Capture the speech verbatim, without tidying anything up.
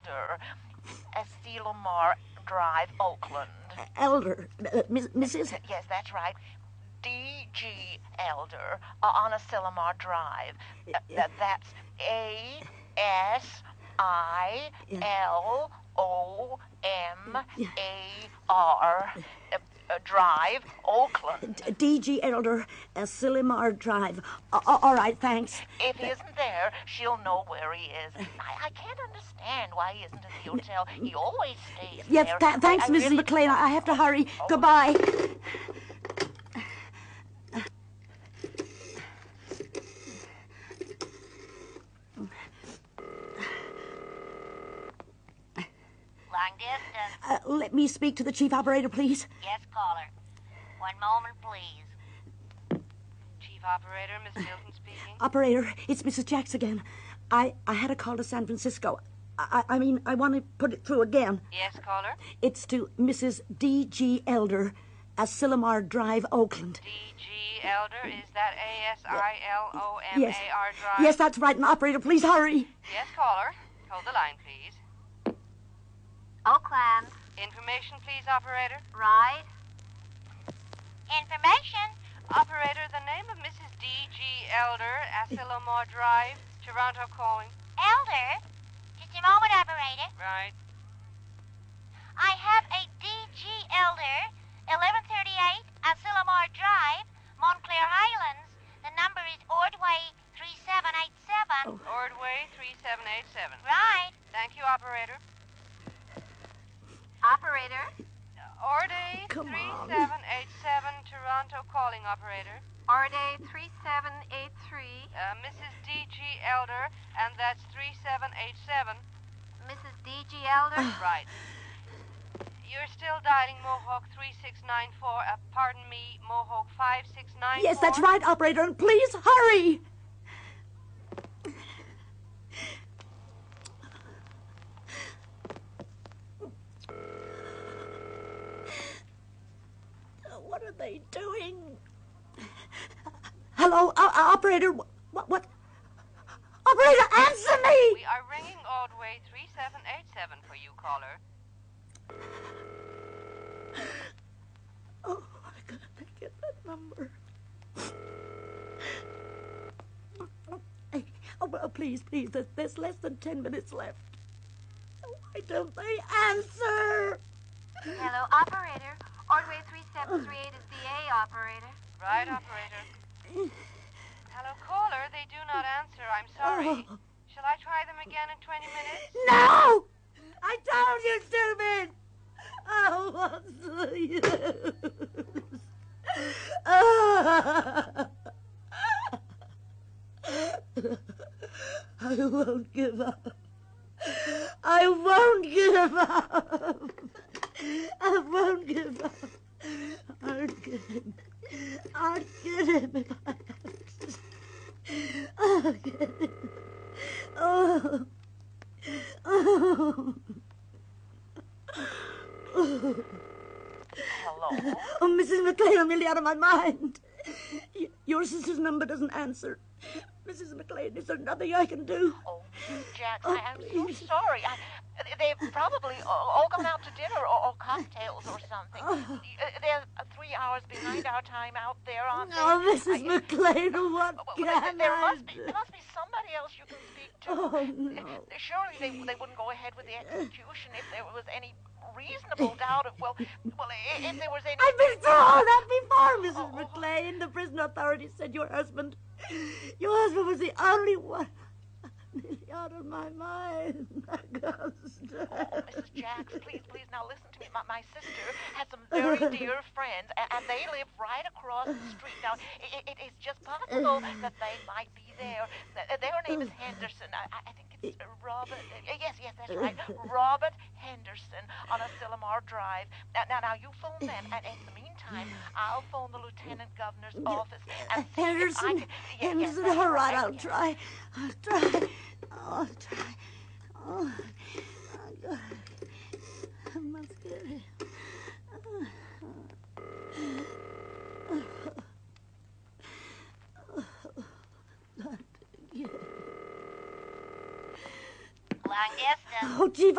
Elder, Asilomar Drive, Oakland. Uh, Elder, uh, Miss, Missus Yes, that's right. D G Elder uh, on Asilomar Drive. Uh, th- that's A S I L O M A R. Uh, uh, Drive, Oakland. D G Elder, uh, Silimar Drive. Uh, all right, thanks. If he isn't there, she'll know where he is. I, I can't understand why he isn't at the hotel. He always stays Yes, there. th- thanks, I, I Missus really... McLean. I have to hurry. Oh. Goodbye. Long distance. Uh, let me speak to the chief operator, please. Yes, caller. One moment, please. Chief Operator, Miss Milton speaking. Operator, it's Missus Jacks again. I, I had a call to San Francisco. I, I mean, I want to put it through again. Yes, caller. It's to Missus D G Elder, Asilomar Drive, Oakland. D G Elder, is that A S I L O M A R Yes. Drive? Yes, that's right. And operator, please hurry. Yes, caller. Hold the line, please. Oakland. Information, please, operator. Right. Information. Operator, the name of Missus D G Elder, Asilomar Drive, Toronto calling. Elder. Just a moment, operator. Right. I have a D G Elder, eleven thirty-eight Asilomar Drive, Montclair Highlands. The number is Ordway three seven eight seven. Ordway three seven eight seven. Right. Thank you, operator. Operator. Ordway Come three on. seven eight seven, Toronto calling, operator. Ordway three seven eight three. Uh, Missus D G Elder, and that's three seven eight seven. Missus D G Elder. Right. You're still dialing Mohawk three six nine four, uh, pardon me, Mohawk five six nine four? Yes, that's right, operator. And please hurry. What are they doing? Hello, uh, uh, operator. What? What? Operator, answer me! We are ringing Ordway three seven eight seven for you, caller. Oh, I gotta get that number. Hey, oh, well, please, please. There's, there's less than ten minutes left. Why don't they answer? Hello, operator. Ordway three seven three eight is the A operator. Right, operator. Hello, caller. They do not answer. I'm sorry. Oh. Shall I try them again in twenty minutes? No! I told you, stupid! Oh, what's the use? I won't give up. I won't give up. I won't give up. I'll get him. I'll get him if I have to. I'll get him. Oh. Oh. Hello? Oh, Missus McLean, I'm nearly out of my mind. Y- your sister's number doesn't answer. Missus McLean, is there nothing I can do? Oh, Missus Jackson, Oh, I, I'm please. so sorry. I, they've probably all, all gone out to dinner or, or cocktails or something. Oh. Y- They're uh, three hours behind our time out there, aren't they? Oh, Missus I- McLean, what Well, can there, there I must be do? there must be somebody else you can speak to. Oh, no. Surely they they wouldn't go ahead with the execution if there was any reasonable doubt of well well i- if there was any. I've been through all that before, Missus McLean. The prison authorities said your husband, your husband was the only one. I'm nearly out of my mind. Oh, Missus Jacks, please, please, now listen to me. My, my sister has some very dear friends, and, and they live right across the street. Now, it, it is just possible that they might be there. Th- Their name is Henderson. I, I think it's uh, Robert. Uh, yes, yes, that's right. Robert Henderson on Asilomar Drive. Now, now, now, you phone them, and in the meantime, I'll phone the lieutenant governor's office and see if I Henderson, can. Yeah, yes, Henderson, that's all right, right, I'll yes. try. I'll try. Oh, I'll try. Oh, I got I must get it. Long distance. Oh, gee,